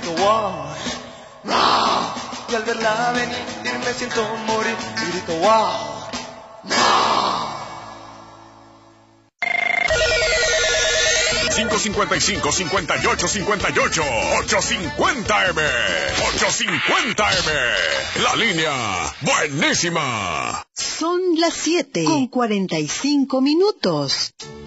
grito wow, wow. Y al verla venir me siento morir y grito wow, wow. 555-5858 850M 850M. La línea buenísima. Son las 7:45.